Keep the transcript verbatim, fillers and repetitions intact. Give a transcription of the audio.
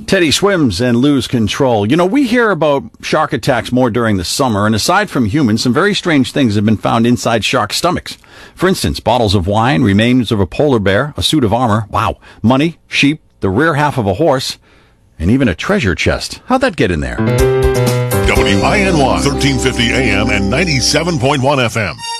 Teddy swims and lose control. You know, we hear about shark attacks more during the summer, and aside from humans, some very strange things have been found inside shark stomachs. For instance, bottles of wine, remains of a polar bear, a suit of armor, wow, money, sheep, the rear half of a horse, and even a treasure chest. How'd that get in there? W I N Y, thirteen fifty A M and ninety-seven point one F M.